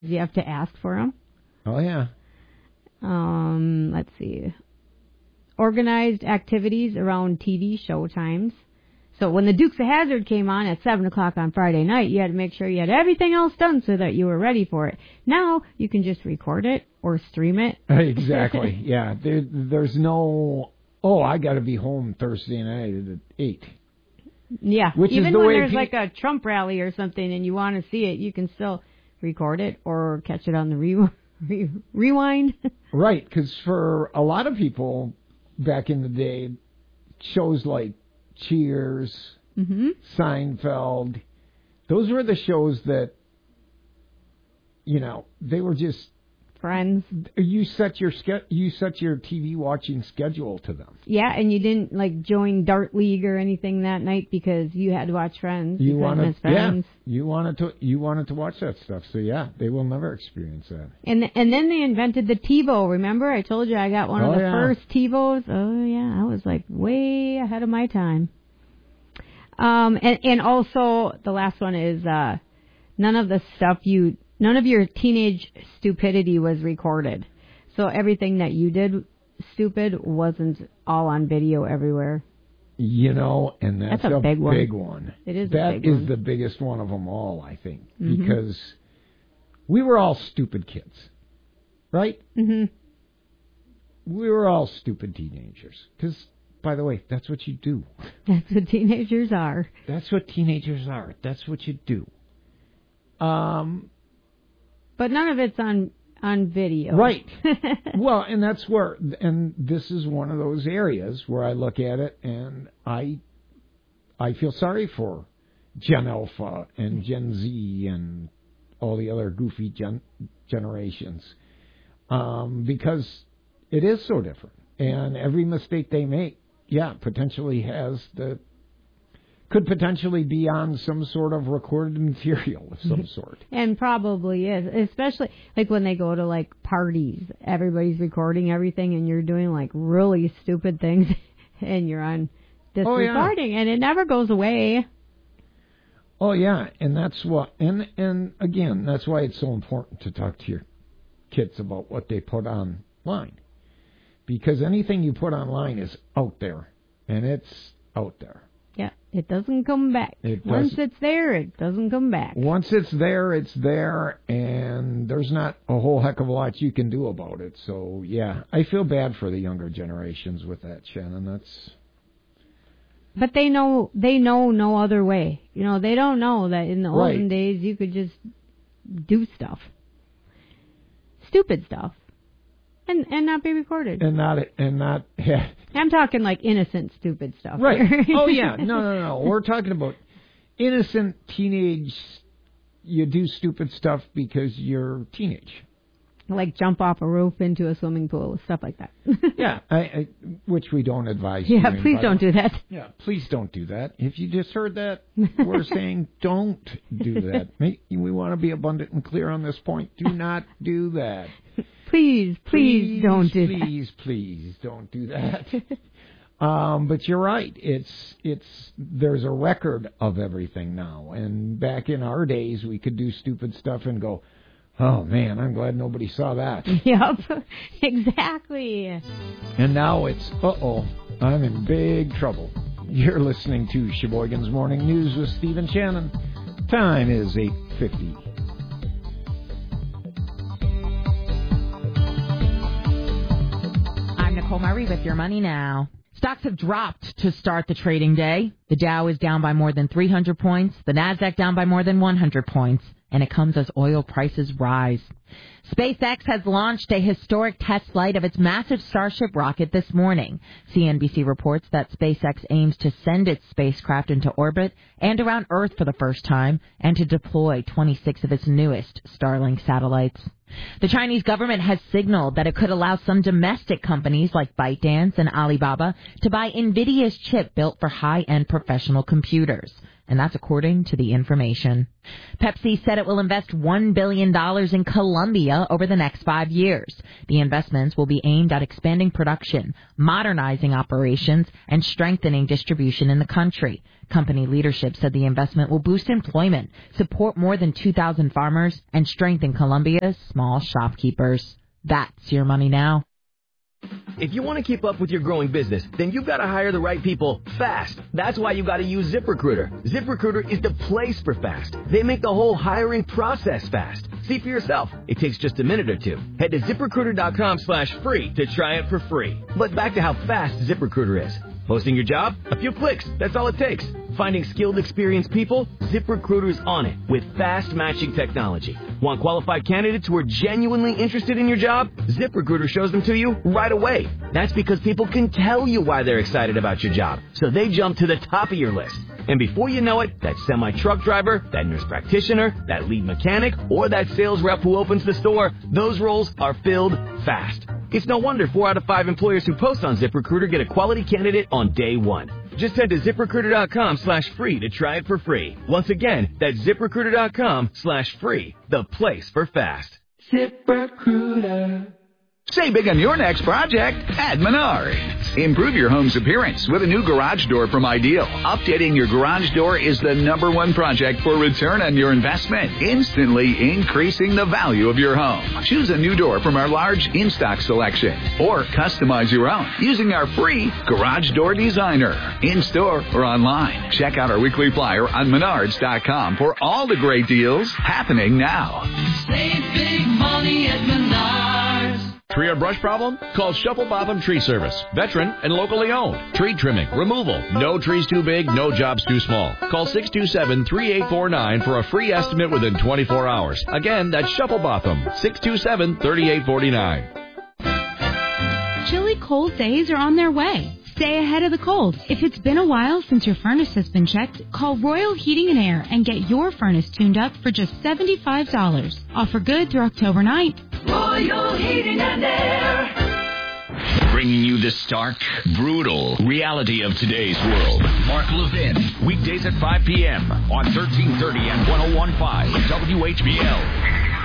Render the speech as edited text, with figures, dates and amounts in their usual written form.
You have to ask for them. Oh, yeah. Let's see. Organized activities around TV show times. So when the Dukes of Hazzard came on at 7 o'clock on Friday night, you had to make sure you had everything else done so that you were ready for it. Now, you can just record it or stream it. Exactly, yeah. There's no, I got to be home Thursday night at 8. Yeah, which even is the when way there's like a Trump rally or something and you want to see it, you can still record it or catch it on the rewind. Right, because for a lot of people back in the day, shows like Cheers, Seinfeld, those were the shows that, they were just Friends. You set your TV watching schedule to them. Yeah, and you didn't like join Dart League or anything that night because you had to watch Friends. You wanted to watch that stuff. So yeah, they will never experience that. And then they invented the TiVo. Remember, I told you I got one of the first TiVos. Oh yeah, I was like way ahead of my time. And also the last one is none of your teenage stupidity was recorded. So everything that you did stupid wasn't all on video everywhere. And that's a big one. It is that a big one. That is the biggest one of them all, I think, because we were all stupid kids, right? Mm-hmm. We were all stupid teenagers. Because, by the way, that's what you do. That's what teenagers are. That's what teenagers are. That's what you do. But none of it's on video. Right. Well, and that's and this is one of those areas where I look at it and I feel sorry for Gen Alpha and Gen Z and all the other goofy generations. Because it is so different. And every mistake they make, could potentially be on some sort of recorded material of some sort. And probably is, especially like when they go to like parties, everybody's recording everything and you're doing like really stupid things and you're on this recording and it never goes away. Oh yeah, and that's what, and again, that's why it's so important to talk to your kids about what they put online. Because anything you put online is out there, and it's out there. Yeah, it doesn't come back. Once it's there, it doesn't come back. Once it's there, and there's not a whole heck of a lot you can do about it. So, yeah, I feel bad for the younger generations with that, Shannon. But they know no other way. They don't know that in the olden days you could just do stuff. Stupid stuff. And not be recorded. And not I'm talking like innocent, stupid stuff. Right. Oh, yeah. No. We're talking about innocent teenage, you do stupid stuff because you're teenage. Like jump off a roof into a swimming pool, stuff like that. Yeah, which we don't advise. Yeah, please don't do that. Yeah, please don't do that. If you just heard that, we're saying don't do that. We want to be abundant and clear on this point. Do not do that. Please don't do that. Please don't do that. But you're right. There's a record of everything now. And back in our days, we could do stupid stuff and go, oh, man, I'm glad nobody saw that. Yep, exactly. And now it's, I'm in big trouble. You're listening to Sheboygan's Morning News with Steve and Shannon. Time is 8:50. Nicole Murray with your money now. Stocks have dropped to start the trading day. The Dow is down by more than 300 points. The Nasdaq down by more than 100 points. And it comes as oil prices rise. SpaceX has launched a historic test flight of its massive Starship rocket this morning. CNBC reports that SpaceX aims to send its spacecraft into orbit and around Earth for the first time and to deploy 26 of its newest Starlink satellites. The Chinese government has signaled that it could allow some domestic companies like ByteDance and Alibaba to buy NVIDIA's chip built for high-end professional computers. and that's according to the information. Pepsi said it will invest $1 billion in Colombia over the next 5 years. The investments will be aimed at expanding production, modernizing operations, and strengthening distribution in the country. Company leadership said the investment will boost employment, support more than 2,000 farmers, and strengthen Colombia's small shopkeepers. That's your money now. If you want to keep up with your growing business, then you've got to hire the right people fast. That's why you got to use ZipRecruiter. ZipRecruiter is the place for fast. They make the whole hiring process fast. See for yourself. It takes just a minute or two. Head to ZipRecruiter.com/free to try it for free. But back to how fast ZipRecruiter is. Posting your job? A few clicks. That's all it takes. Finding skilled, experienced people? ZipRecruiter's on it with fast matching technology. Want qualified candidates who are genuinely interested in your job? ZipRecruiter shows them to you right away. That's because people can tell you why they're excited about your job, so they jump to the top of your list. And before you know it, that semi-truck driver, that nurse practitioner, that lead mechanic, or that sales rep who opens the store, those roles are filled fast. It's no wonder 4 out of 5 employers who post on ZipRecruiter get a quality candidate on day one. Just head to ZipRecruiter.com/free to try it for free. Once again, that's ZipRecruiter.com/free, the place for fast. ZipRecruiter. Save big on your next project at Menards. Improve your home's appearance with a new garage door from Ideal. Updating your garage door is the #1 project for return on your investment, instantly increasing the value of your home. Choose a new door from our large in-stock selection or customize your own using our free Garage Door Designer. In-store or online. Check out our weekly flyer on Menards.com for all the great deals happening now. Save big money at Menards. Tree or brush problem? Call Shuffle Botham Tree Service. Veteran and locally owned. Tree trimming, removal. No trees too big, no jobs too small. Call 627-3849 for a free estimate within 24 hours. Again, that's Shuffle Botham. 627-3849. Chilly cold days are on their way. Stay ahead of the cold. If it's been a while since your furnace has been checked, call Royal Heating and Air and get your furnace tuned up for just $75. Offer good through October 9th. Royal Heating and Air. Bringing you the stark, brutal reality of today's world. Mark Levin, weekdays at 5 p.m. on 1330 and 101.5 WHBL.